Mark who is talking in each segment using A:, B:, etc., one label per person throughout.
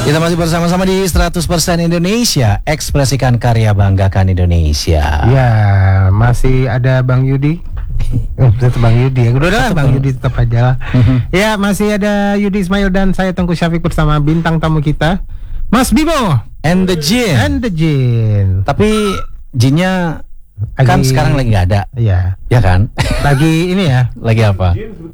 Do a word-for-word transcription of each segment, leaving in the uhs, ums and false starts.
A: Kita masih bersama-sama di seratus persen Indonesia. Ekspresikan karya, banggakan Indonesia.
B: Ya, masih ada Bang Yudi. Tetap Bang Yudi. Yang udah lah, Bang Yudi tetap aja lah. Ya, masih ada Yudi Ismail dan saya Tengku Syafiq bersama bintang tamu kita, Mas Bimo
A: And the Jin.
B: and the Jin.
A: Tapi Jinnya kan
B: Lagi-
A: sekarang lagi nggak ada,
B: Ya,
A: ya kan?
B: lagi ini ya.
A: Lagi apa?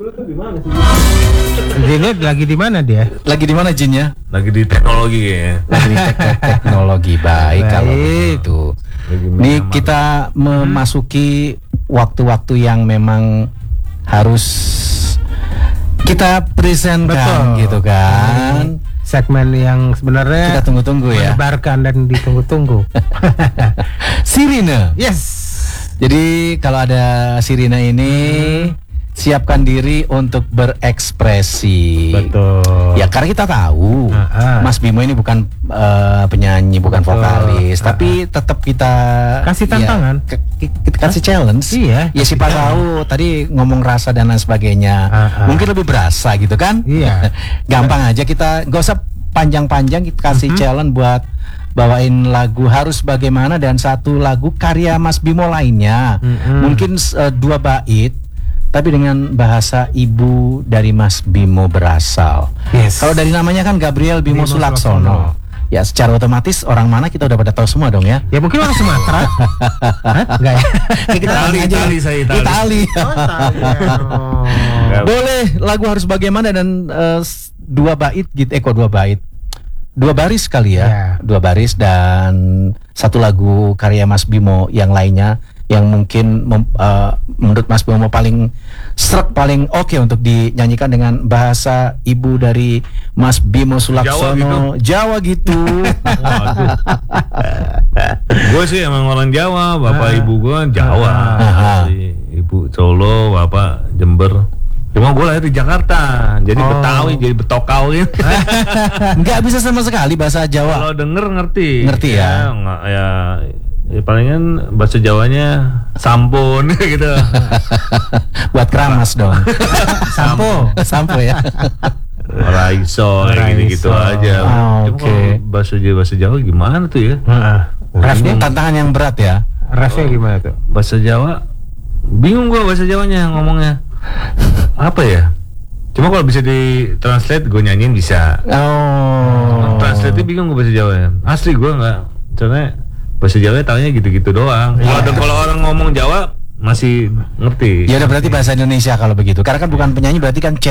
B: Jinnya lagi di mana dia?
A: Lagi di mana Jinnya?
C: Lagi di teknologi ya.
A: Lagi di tek- teknologi. Baik, kalau
B: Baik.
A: begitu.
C: Lagi
A: Ini
C: menyamar.
A: kita memasuki waktu-waktu yang memang harus kita presentkan
B: Betul.
A: gitu kan.
B: Segmen yang
A: Kita
B: sebenarnya
A: tunggu-tunggu ya.
B: mendebarkan dan ditunggu-tunggu.
A: Sirine.
B: Yes.
A: Jadi kalau ada Sirina ini, siapkan diri untuk berekspresi.
B: Betul.
A: Ya karena kita tahu
B: Ah, ah.
A: Mas Bimo ini bukan eh, penyanyi, bukan
B: Betul.
A: vokalis,
B: Ah,
A: tapi tetap kita
B: Kasih
A: ya,
B: tantangan.
A: ke- ke- kita kasih challenge.
B: Iya,
A: Ya siapa tahu tadi ngomong rasa dan lain sebagainya,
B: Ah, ah.
A: mungkin lebih berasa gitu kan?
B: Iya.
A: Gampang aja, kita gak usah panjang-panjang, kita kasih
B: Mhm.
A: challenge buat bawain lagu Harus Bagaimana dan satu lagu karya Mas Bimo lainnya.
B: Mhm.
A: Mungkin eh, dua bait tapi dengan bahasa ibu dari Mas Bimo berasal.
B: Yes.
A: Kalau dari namanya kan Gabriel Bimo,
B: Bimo
A: Sulaksono.
B: Sulaksono.
A: Ya secara otomatis orang mana kita udah pada tahu semua dong ya.
B: Ya mungkin orang Sumatera. Hah? Enggak ya?
A: Ya, kita
C: Itali,
A: tanya aja.
C: Itali, saya Itali.
A: Itali.
B: Oh.
A: Boleh lagu Harus Bagaimana dan eh, s- dua bait gitu. Eh kok dua bait? Dua baris kali ya.
B: Ya.
A: Dua baris dan satu lagu karya Mas Bimo yang lainnya yang mungkin mem- eh, menurut Mas Bimo paling srek, paling oke untuk dinyanyikan dengan bahasa ibu dari Mas Bimo Sulaksono. Jawa gitu.
C: Gue sih emang orang Jawa, bapak
B: Ah.
C: ibu gue Jawa,
A: Ah.
C: Asli. Ibu Solo, bapak Jember. Cuma gue lahir di Jakarta, jadi
B: Oh.
C: Betawi, jadi Betokau gitu.
A: Nggak bisa sama sekali bahasa Jawa.
C: Kalau denger ngerti.
A: Ngerti ya?
C: nggak- ya, ya palingan bahasa Jawanya sampun gitu.
A: Buat keramas dong.
B: Sampo.
A: Sampo ya.
C: Raiso, kayak gitu-gitu
B: Raiso.
C: aja.
A: Ah,
C: Cuma
A: oke.
C: kalau bahasa Jawa bahasa Jawa gimana tuh ya?
B: Heeh. Refnya,
A: Ini tantangan yang berat ya.
B: refnya gimana tuh?
C: Bahasa Jawa bingung gua bahasa Jawanya ngomongnya. Apa ya? Cuma kalau bisa di translate gue nyanyiin bisa.
A: Oh.
C: Translate bingung gue bahasa Jawanya. Asli gue nggak. Soalnya bahasa Jawa taunya gitu-gitu doang. Kalau ada kalau orang ngomong Jawa masih ngerti.
A: Ya udah berarti bahasa Indonesia kalau begitu. Karena kan bukan penyanyi berarti kan